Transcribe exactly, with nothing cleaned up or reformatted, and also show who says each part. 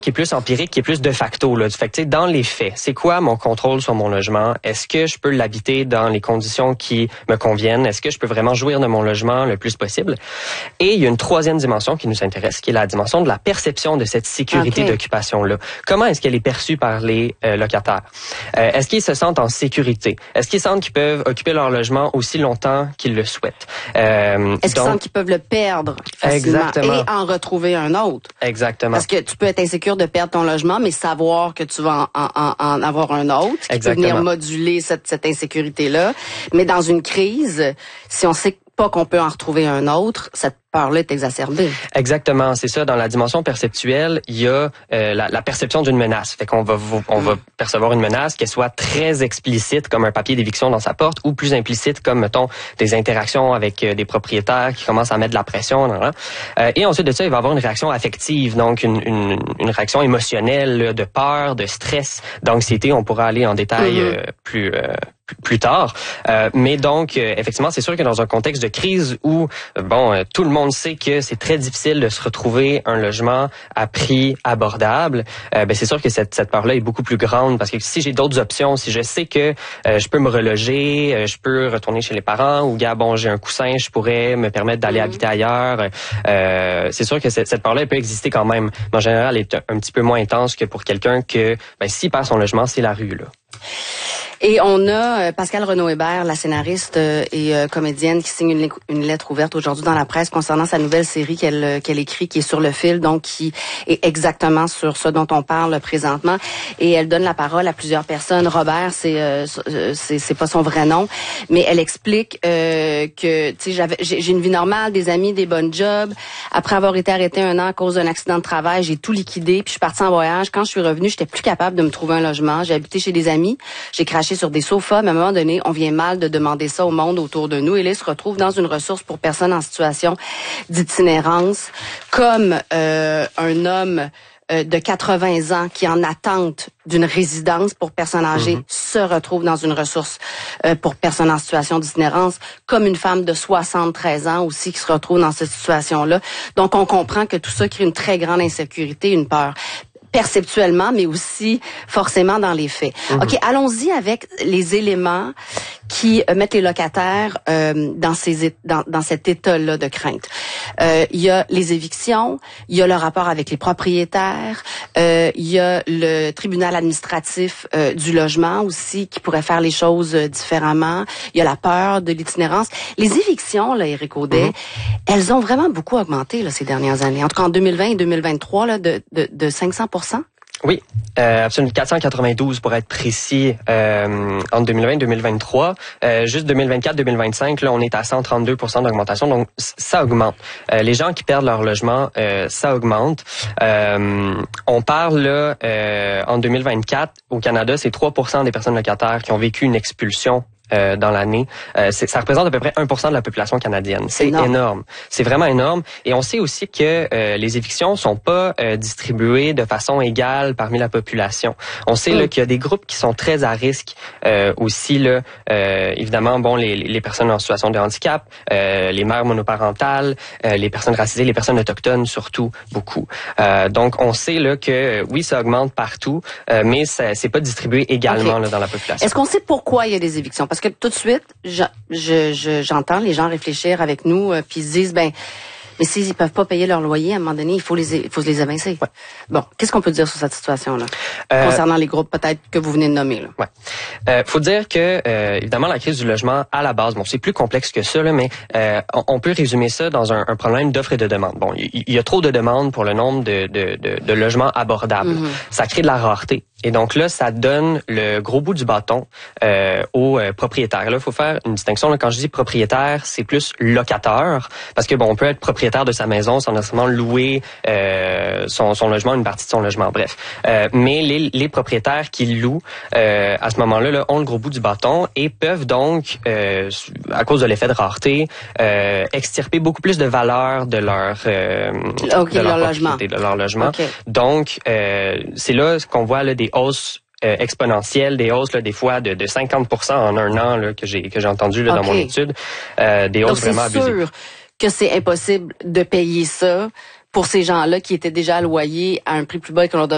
Speaker 1: qui est plus empirique, qui est plus de facto, là. Fait que, tu sais, dans les faits, c'est quoi mon contrôle sur mon logement? Est-ce que je peux l'habiter dans les conditions qui me conviennent? Est-ce que je peux vraiment jouir de mon logement le plus possible? Et il y a une troisième dimension qui nous intéresse, qui est la dimension de la perception de cette sécurité okay. d'occupation-là. Comment est-ce qu'elle est perçue par les euh, locataires? Euh, est-ce qu'ils se sentent en sécurité? Est-ce qu'ils sentent qu'ils peuvent occuper leur logement aussi longtemps qu'ils le souhaitent? Euh,
Speaker 2: est-ce qu'ils sentent qu'ils peuvent le perdre facilement
Speaker 1: exactement.
Speaker 2: et en retrouver un autre?
Speaker 1: Exactement.
Speaker 2: Parce que tu peux être insécure de perdre ton logement, mais savoir que tu vas en, en, en avoir un autre qui Exactement. peut venir moduler cette, cette insécurité-là. Mais dans une crise, si on sait pas qu'on peut en retrouver un autre, cette peur-là est exacerbée.
Speaker 1: Exactement, c'est ça. Dans la dimension perceptuelle, il y a euh, la, la perception d'une menace. Fait qu'on va on va percevoir une menace, qu'elle soit très explicite comme un papier d'éviction dans sa porte, ou plus implicite comme, mettons, des interactions avec euh, des propriétaires qui commencent à mettre de la pression. Là, là. Euh, et ensuite de ça, il va y avoir une réaction affective, donc une, une, une réaction émotionnelle là, de peur, de stress, d'anxiété. On pourra aller en détail mm-hmm. euh, plus euh, plus tard. Euh, mais donc, euh, effectivement, c'est sûr que dans un contexte de crise où, euh, bon, euh, tout le monde sait que c'est très difficile de se retrouver un logement à prix abordable, euh, ben c'est sûr que cette, cette part-là est beaucoup plus grande parce que si j'ai d'autres options, si je sais que euh, je peux me reloger, euh, je peux retourner chez les parents ou, gars, bon, j'ai un coussin, je pourrais me permettre d'aller mmh. habiter ailleurs, euh, c'est sûr que cette, cette part-là, elle peut exister quand même. Mais en général, elle est un, un petit peu moins intense que pour quelqu'un que, ben, s'il perd son logement, c'est la rue, là.
Speaker 2: Et on a euh, Pascale Renaud-Hébert, la scénariste euh, et euh, comédienne, qui signe une, une lettre ouverte aujourd'hui dans la presse concernant sa nouvelle série qu'elle euh, qu'elle écrit, qui est sur le fil, donc qui est exactement sur ce dont on parle présentement. Et elle donne la parole à plusieurs personnes. Robert, c'est euh, c'est, c'est pas son vrai nom, mais elle explique euh, que tu sais, j'avais j'ai, j'ai une vie normale, des amis, des bonnes jobs. Après avoir été arrêtée un an à cause d'un accident de travail, j'ai tout liquidé, puis je suis partie en voyage. Quand je suis revenue, j'étais plus capable de me trouver un logement. J'ai habité chez des amis, j'ai craché sur des sofas, mais à un moment donné, on vient mal de demander ça au monde autour de nous. Et là, il se retrouve dans une ressource pour personnes en situation d'itinérance, comme euh, un homme euh, de quatre-vingts ans qui est en attente d'une résidence pour personnes âgées mm-hmm. se retrouve dans une ressource euh, pour personnes en situation d'itinérance, comme une femme de soixante-treize ans aussi qui se retrouve dans cette situation-là. Donc, on comprend que tout ça crée une très grande insécurité, une peur. Perceptuellement, mais aussi forcément dans les faits. Mm-hmm. OK, allons-y avec les éléments qui euh, mettent les locataires euh, dans ces dans, dans cet état-là de crainte. Euh, il y a les évictions, il y a le rapport avec les propriétaires, euh, il y a le tribunal administratif euh, du logement aussi qui pourrait faire les choses euh, différemment. Il y a la peur de l'itinérance. Les évictions, là, Éric Audet, mm-hmm. elles ont vraiment beaucoup augmenté là, ces dernières années. En tout cas, en deux mille vingt et deux mille vingt-trois, là, de, de, de cinq cents pour cent.
Speaker 1: Oui, euh, absolument, quatre cent quatre-vingt-douze pour être précis, euh, entre deux mille vingt et deux mille vingt-trois. Euh, juste deux mille vingt-quatre deux mille vingt-cinq, là, on est à cent trente-deux pour cent d'augmentation, donc ça augmente. Euh, les gens qui perdent leur logement, euh, ça augmente. Euh, on parle, là, euh, en deux mille vingt-quatre, au Canada, c'est trois pour cent des personnes locataires qui ont vécu une expulsion Euh, dans l'année. Euh, c'est, ça représente à peu près un pour cent de la population canadienne. C'est, c'est énorme. énorme. C'est vraiment énorme. Et on sait aussi que euh, les évictions sont pas euh, distribuées de façon égale parmi la population. On sait mm. là, qu'il y a des groupes qui sont très à risque euh, aussi. Là, euh, évidemment, bon, les, les personnes en situation de handicap, euh, les mères monoparentales, euh, les personnes racisées, les personnes autochtones surtout, beaucoup. Euh, donc, on sait là que oui, ça augmente partout, euh, mais ça, c'est pas distribué également okay. là, dans la population.
Speaker 2: Est-ce qu'on sait pourquoi il y a des évictions? Parce que tout de suite, je, je, je, j'entends les gens réfléchir avec nous, euh, puis ils se disent, ben, mais s'ils ne peuvent pas payer leur loyer, à un moment donné, il faut les, il faut les évincer. Ouais. Bon, qu'est-ce qu'on peut dire sur cette situation-là, euh, concernant les groupes peut-être que vous venez de nommer là?
Speaker 1: Ouais. Euh, faut dire que euh, évidemment la crise du logement à la base, bon, c'est plus complexe que ça là, mais euh, on, on peut résumer ça dans un, un problème d'offre et de demande. Bon, il y, y a trop de demandes pour le nombre de, de, de, de logements abordables. Mm-hmm. Ça crée de la rareté. Et donc là, ça donne le gros bout du bâton euh, aux euh, propriétaires. Là, il faut faire une distinction. Là, quand je dis propriétaire, c'est plus locateur, parce que bon, on peut être propriétaire de sa maison sans nécessairement louer euh, son, son logement, une partie de son logement. Bref, euh, mais les, les propriétaires qui louent euh, à ce moment-là là, ont le gros bout du bâton et peuvent donc, euh, à cause de l'effet de rareté, euh, extirper beaucoup plus de valeur de leur euh,
Speaker 2: okay,
Speaker 1: de leur,
Speaker 2: leur logement,
Speaker 1: de leur logement.
Speaker 2: Okay.
Speaker 1: Donc, euh, c'est là qu'on voit là, des hausses euh, exponentielles, des hausses là, des fois de, de cinquante pour cent en un an là, que j'ai que j'ai entendu là, okay. dans mon étude, euh, des hausses
Speaker 2: Donc,
Speaker 1: vraiment abusées.
Speaker 2: C'est sûr que c'est impossible de payer ça pour ces gens-là qui étaient déjà loyés à un prix plus bas que l'on